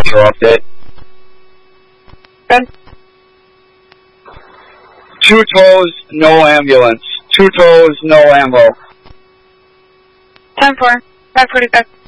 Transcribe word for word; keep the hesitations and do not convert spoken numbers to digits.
Metro update. Good. Two toes, no ambulance. Two toes, no ammo. ten four. five forty-five.